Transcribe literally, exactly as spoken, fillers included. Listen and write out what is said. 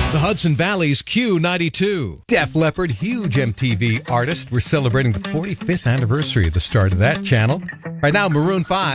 The Hudson Valley's Q ninety-two. Def Leppard, huge M T V artist. We're celebrating the forty-fifth anniversary of the start of that channel. Right now, Maroon five.